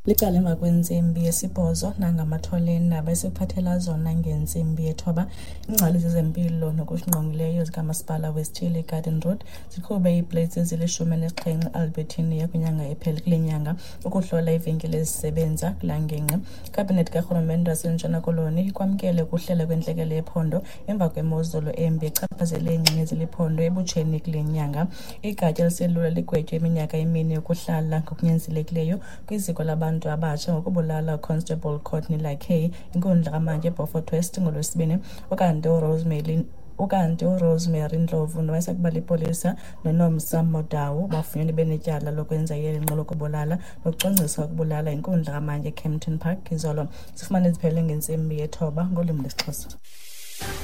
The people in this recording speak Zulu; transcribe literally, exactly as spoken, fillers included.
Licala emva kwentsimbi yesibhozo nangamathole eendaba esikuphathela zona ngentsimbi yethoba. Iingcali zezempilo nokusingqongileyo zikamasipala wesithili Garden Road ziqhube iiplates ezilishumi nesixhenxe Albertini kwinyanga epheli kule nyanga ukuhlola iivenkile ezisebenza kulaa ngingqi. Ikhabhinethi karhulumente waseNtshona Koloni ikwamkele ukuhlela kwentlekele yephondo emva kwemozulu embi echaphazele iingingqi eziliphondo ebutsheni kule nyanga. Igatya eliselula ligwetywe iminyaka emine yokuhlala ngokunyanzelekileyo kwiziko labantu abantu abatsha ngokubulala uConstable Courtney Lakey inkundla kamantyi eBeaufort West ngolwesibini, ukanti uRosemary ukanti uRosemary Ndlovu nowayesakuba lipolisa noNomsa Modawu bafunyenwe benetyala lokwenza iyelenqe lokubulala nokucwangcisa ukubulala inkundla kamantyi eKempton Park. Izolo sifumane ziphele ngentsimbi yethoba ngolwimi lwesiXhosa.